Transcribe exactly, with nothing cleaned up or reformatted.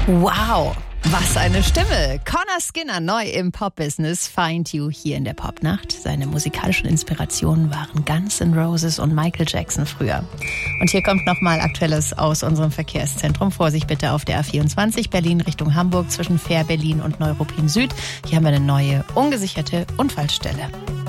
Wow, was eine Stimme. Connor Skinner, neu im Pop-Business, Find You hier in der Popnacht. Seine musikalischen Inspirationen waren Guns N' Roses und Michael Jackson früher. Und hier kommt nochmal Aktuelles aus unserem Verkehrszentrum. Vorsicht bitte auf der A vierundzwanzig Berlin Richtung Hamburg zwischen Fähr Berlin und Neuruppin Süd. Hier haben wir eine neue, ungesicherte Unfallstelle.